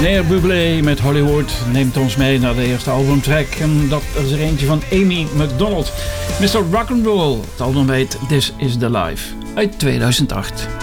Meneer Bublé met Hollywood neemt ons mee naar de eerste albumtrack. En dat is er eentje van Amy McDonald. Mr. Rock'n'Roll. Het album heet This Is The Life uit 2008.